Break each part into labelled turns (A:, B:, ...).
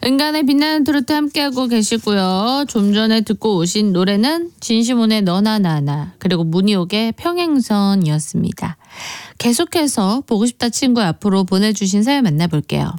A: 인간의 빛나는 트로트 함께하고 계시고요. 좀 전에 듣고 오신 노래는 진시몬의 너나 나나 그리고 문희옥의 평행선이었습니다. 계속해서 보고 싶다 친구 앞으로 보내주신 사연 만나볼게요.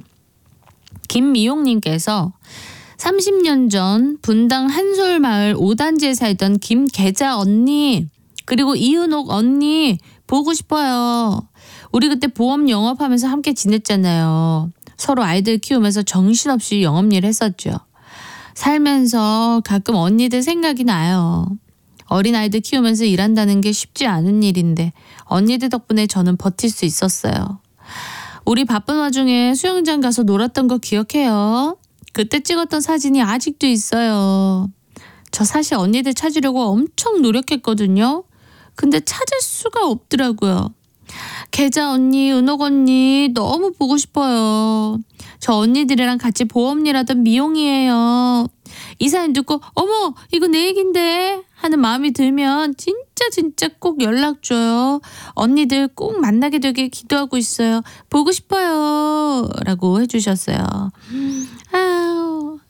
A: 김미용님께서 30년 전 분당 한솔마을 5단지에 살던 김계자 언니 그리고 이은옥 언니 보고 싶어요. 우리 그때 보험 영업하면서 함께 지냈잖아요. 서로 아이들 키우면서 정신없이 영업일 했었죠. 살면서 가끔 언니들 생각이 나요. 어린아이들 키우면서 일한다는 게 쉽지 않은 일인데 언니들 덕분에 저는 버틸 수 있었어요. 우리 바쁜 와중에 수영장 가서 놀았던 거 기억해요. 그때 찍었던 사진이 아직도 있어요. 저 사실 언니들 찾으려고 엄청 노력했거든요. 근데 찾을 수가 없더라고요. 계자 언니, 은옥 언니 너무 보고 싶어요. 저 언니들이랑 같이 보험일하던 미용이에요. 이 사연 듣고 어머 이거 내 얘긴데 하는 마음이 들면 진짜 꼭 연락 줘요. 언니들 꼭 만나게 되길 기도하고 있어요. 보고 싶어요. 라고 해주셨어요. 아유.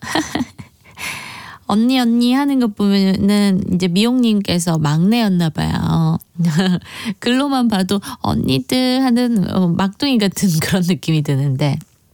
A: 언니 하는 것 보면은 이제 미용님께서 막내였나 봐요. 글로만 봐도 언니들 하는 막둥이 같은 그런 느낌이 드는데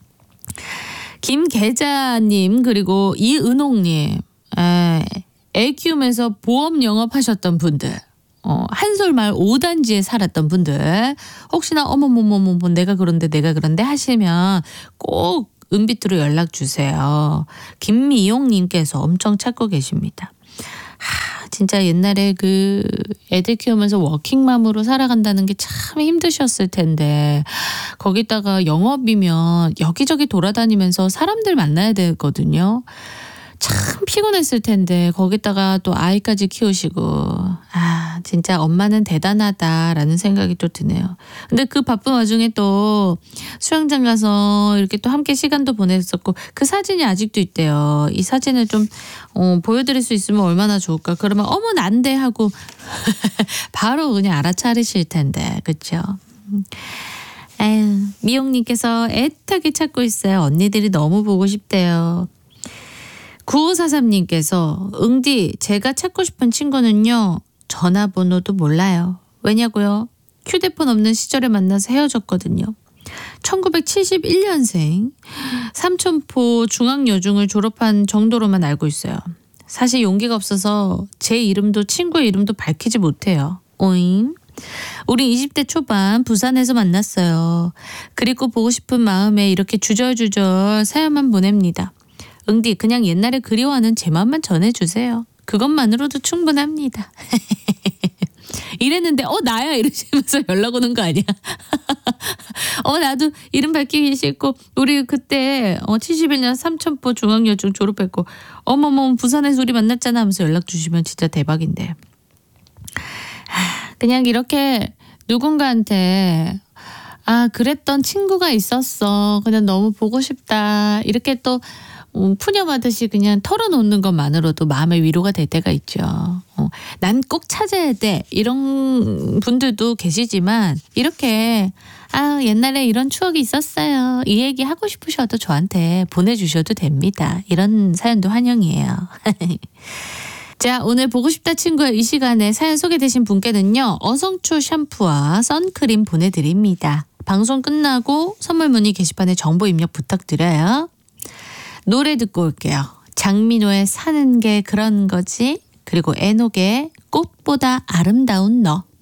A: 김계자님 그리고 이은옥님 애 키우면서 보험 영업하셨던 분들 한솔마을 5단지에 살았던 분들 혹시나 어머머머머 내가 그런데 하시면 꼭 은비트로 연락 주세요. 김미용님께서 엄청 찾고 계십니다. 진짜 옛날에 그 애들 키우면서 워킹맘으로 살아간다는 게 참 힘드셨을 텐데 거기다가 영업이면 여기저기 돌아다니면서 사람들 만나야 되거든요. 참 피곤했을 텐데 거기다가 또 아이까지 키우시고 진짜 엄마는 대단하다라는 생각이 또 드네요. 근데 그 바쁜 와중에 또 수영장 가서 이렇게 또 함께 시간도 보냈었고 그 사진이 아직도 있대요. 이 사진을 좀 보여드릴 수 있으면 얼마나 좋을까. 그러면 어머 난데 하고 바로 그냥 알아차리실 텐데 그렇죠. 미용님께서 애타게 찾고 있어요. 언니들이 너무 보고 싶대요. 9543님께서 응디 제가 찾고 싶은 친구는요. 전화번호도 몰라요. 왜냐고요? 휴대폰 없는 시절에 만나서 헤어졌거든요. 1971년생 삼천포 중앙여중을 졸업한 정도로만 알고 있어요. 사실 용기가 없어서 제 이름도 친구의 이름도 밝히지 못해요. 오잉? 우리 20대 초반 부산에서 만났어요. 그리고 보고 싶은 마음에 이렇게 주절주절 사연만 보냅니다. 응디 그냥 옛날에 그리워하는 제 맘만 전해주세요. 그것만으로도 충분합니다. 이랬는데 나야 이러시면서 연락 오는 거 아니야? 나도 이름 밝히기 싫고 우리 그때 71년 삼천포 중앙여중 졸업했고 어머머 부산에서 우리 만났잖아 하면서 연락 주시면 진짜 대박인데 그냥 이렇게 누군가한테 그랬던 친구가 있었어. 그냥 너무 보고 싶다. 이렇게 또 푸념하듯이 그냥 털어놓는 것만으로도 마음의 위로가 될 때가 있죠. 난 꼭 찾아야 돼. 이런 분들도 계시지만 이렇게 옛날에 이런 추억이 있었어요. 이 얘기 하고 싶으셔도 저한테 보내주셔도 됩니다. 이런 사연도 환영이에요. 자, 오늘 보고 싶다 친구야 이 시간에 사연 소개되신 분께는요. 어성초 샴푸와 선크림 보내드립니다. 방송 끝나고 선물 문의 게시판에 정보 입력 부탁드려요. 노래 듣고 올게요. 장민호의 사는 게 그런 거지 그리고 애녹의 꽃보다 아름다운 너.